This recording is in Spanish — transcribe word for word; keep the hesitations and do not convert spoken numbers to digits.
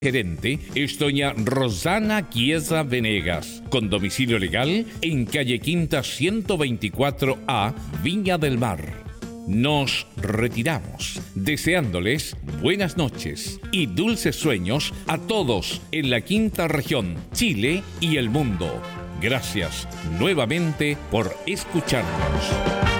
Gerente es doña Rosana Chiesa Venegas, con domicilio legal en calle Quinta ciento veinticuatro A, Viña del Mar. Nos retiramos, deseándoles buenas noches y dulces sueños a todos en la quinta región, Chile y el mundo. Gracias nuevamente por escucharnos.